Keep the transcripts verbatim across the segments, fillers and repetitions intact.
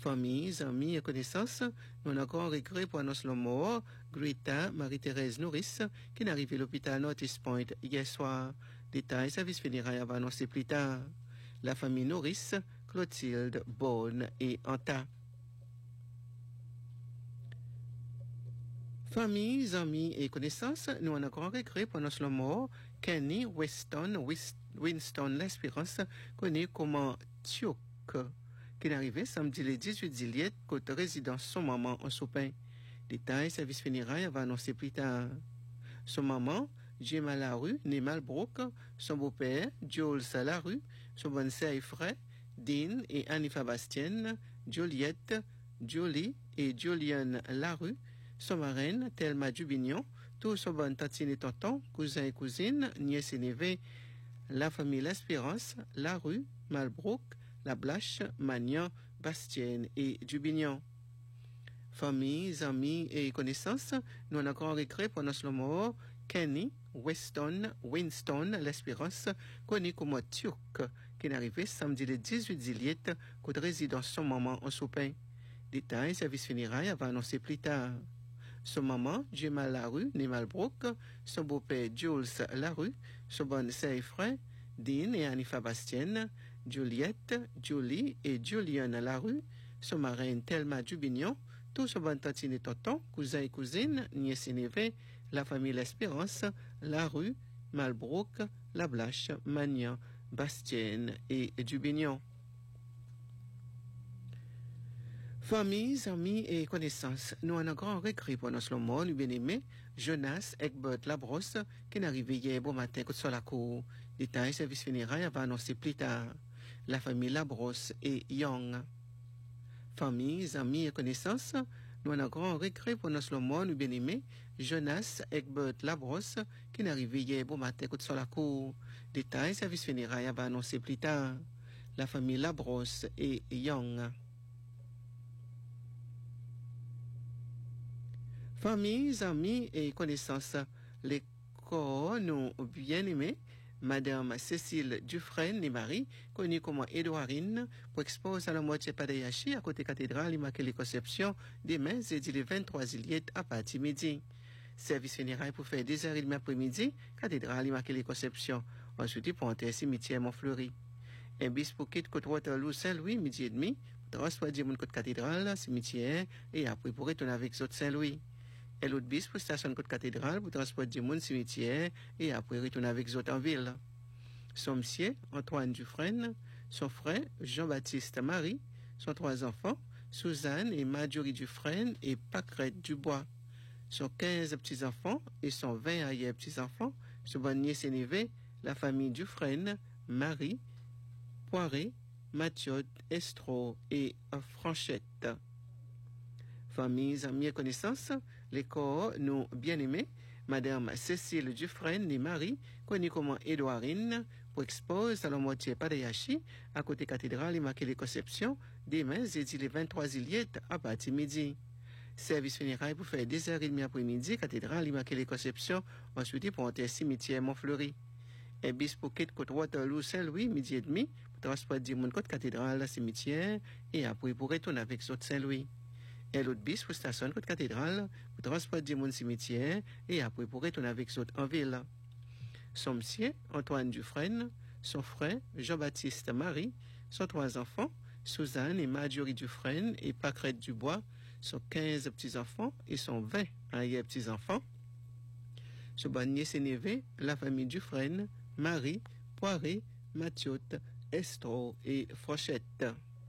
Familles, amis et connaissances, nous avons encore regret pour annoncer le mort Greta Marie-Thérèse Nourrice, qui est arrivée à l'hôpital Northeast Point hier soir. Détails, service funéraire va annoncer plus tard. La famille Nourrice, Clotilde, Bonne et Anta. Familles, amis et connaissances, nous avons encore regret pour annoncer le mort Kenny Weston, Winston L'Espérance, connu comme Tiouk, qui est arrivé samedi le dix-huit juillet, côté résidence son maman en Soupin. Détails, service funéraire va annoncer plus tard. Son maman, Gemma Larue, née Malbrook, son beau-père, Jules Larue, son bonne-sœur et frère, Dean et Annifa Bastien, Juliette, Julie et Julian Larue, son marraine, Thelma Dubignon, tous son bon tatine et tonton, cousins et cousines, nièces et neveux, la famille L'Espérance, Larue, Malbrook, La Blache, Magnan, Bastien et Dubignon. Familles, amis et connaissances, nous avons encore écrit pendant ce mort Kenny Weston Winston L'Espérance, connu comme Turc, qui est arrivé samedi le dix-huit juillet, côté résidence son maman en Soupin. Détails, service funéraire va annoncer plus tard. Son maman, Gemma Larue, née Malbrook, son beau-père, Jules Larue, son bonne sœur et frère, Dean et Annifa Bastien, Juliette, Julie et Julian Larue, son marraine Thelma Dubignon, tous son bon tatine et tonton, cousins et cousines, nièces et neveux, la famille L'Espérance, Larue, Malbrook, La Blache, Magnan, Bastien et Dubignon. Familles, amis et connaissances, nous avons un grand regret pour notre mort, nous bien-aimé, Jonas Egbert Labrosse, qui est arrivé hier bon matin sur la cour. Détails, service funéraire va annoncer plus tard. La famille Labrosse et Young. Familles, amis et connaissances, nous avons un grand regret pour notre mort, nous bien-aimé, Jonas Egbert Labrosse, qui est arrivé hier bon matin sur la cour. Détails, service funéraire va annoncer plus tard. La famille Labrosse et Young. Familles, amis et connaissances, les corps nous bien-aimés, Madame Cécile Dufresne et Marie, connue comme Édouardine, pour exposer à la moitié Padayachi à côté cathédrale Immaculée Conception, demain, jeudi le vingt-trois juillet à partir midi. Service funéraire pour faire deux heures trente après-midi, cathédrale Immaculée Conception. Ensuite, pour entrer cimetière Montfleury. Un bis pour quitter côte Waterloo Saint-Louis, midi et demi, pour transporter mon côte cathédrale, cimetière, et après pour retourner avec autres Saint-Louis. Et l'autre bis pour station côte cathédrale pour transporter du monde cimetière et après retourner avec eux en ville. Son monsieur, Antoine Dufresne, son frère, Jean-Baptiste Marie, son trois enfants, Suzanne et Marjorie Dufresne et Pâquerette Dubois. Son quinze petits-enfants et son vingt arrière-petits-enfants, son bon nièce et neveu, la famille Dufresne, Marie, Poiré, Mathieu, Estro et Franchette. Familles, amis et connaissances, les corps, nous bien-aimés, Madame Cécile Dufresne et Marie, connue comme Édouardine, pour exposer à la moitié Padayachi, à côté cathédrale Immaculée Conception, demain, jeudi le vingt-trois juillet, à partir midi. Service funéraire pour faire deux heures trente après-midi, cathédrale Immaculée Conception, ensuite pour entrer cimetière Montfleury. Et bis pour quitter côte Waterloo Saint-Louis, midi et demi, pour transporter mon côte cathédrale, cimetière, et après pour retourner avec autres Saint-Louis. Et l'autre bis pour station côte cathédrale, pour transporter mon cimetière, et après pour retourner avec autres en ville. Son monsieur, Antoine Dufresne, son frère, Jean-Baptiste Marie, son trois enfants, Suzanne et Marjorie Dufresne et Pâquerette Dubois, son quinze petits-enfants et son vingt arrière-petits-enfants. Son bon nièce et neveu, la famille Dufresne, Marie, Poiré, Mathieu, Estro et Frochette.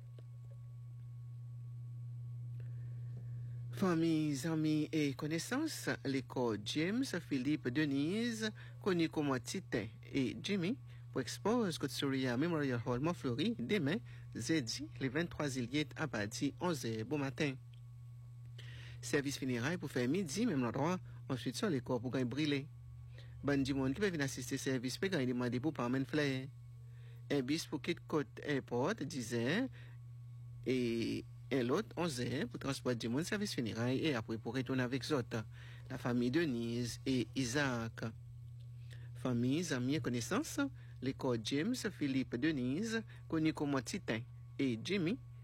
Familles, amis et connaissances, l'école James Philippe Denise, connu comme Titin et Jimmy, pour exposer Côte Souria Memorial Hall Montfleury demain, jeudi, le vingt-trois juillet à partir onze heures bon matin. Service funéraire pour faire midi, même endroit, ensuite sur l'école pour gagner brûler. Bon du monde qui peut venir assister service, peut gagner demander pour par fleur. Un bis pour quitter Côte Airport, dix heures, et et l'autre onze heures pour transporter du monde service funéraire et après pour retourner avec autres, la famille Denise et Isaac. Familles, amis et connaissances, l'école James Philippe Denise, connu comme Titin et Jimmy,